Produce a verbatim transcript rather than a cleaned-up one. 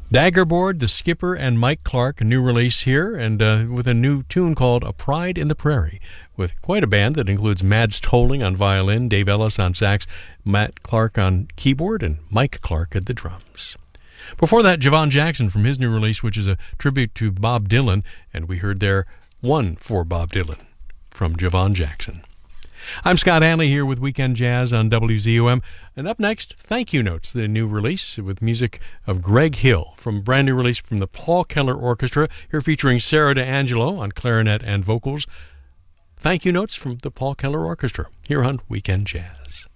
Daggerboard, The Skipper, and Mike Clark, a new release here, and uh, with a new tune called A Pride in the Prairie, with quite a band that includes Mads Tolling on violin, Dave Ellis on sax, Matt Clark on keyboard, and Mike Clark at the drums. Before that, Javon Jackson from his new release, which is a tribute to Bob Dylan, and we heard there One for Bob Dylan from Javon Jackson. I'm Scott Hanley here with Weekend Jazz on W Z O M. And up next, Thank You Notes, the new release with music of Greg Hill from a brand new release from the Paul Keller Orchestra, here featuring Sarah D'Angelo on clarinet and vocals. Thank You Notes from the Paul Keller Orchestra here on Weekend Jazz.